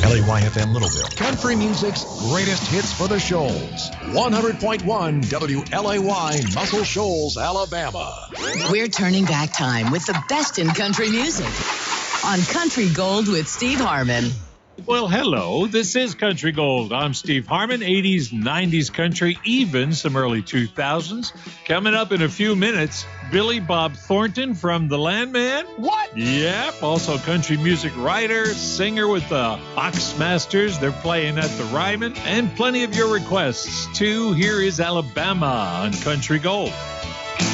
LAYFM Littleville, country music's greatest hits for the Shoals. 100.1 WLAY, Muscle Shoals, Alabama. We're turning back time with the best in country music on Country Gold with Steve Harmon. Well, hello. This is Country Gold. I'm Steve Harmon. 80s, 90s country, even some early 2000s. Coming up in a few minutes, Billy Bob Thornton from The Landman. What? Yep. Also country music writer, singer with the Oxmasters. They're playing at the Ryman. And plenty of your requests, too. Here is Alabama on Country Gold.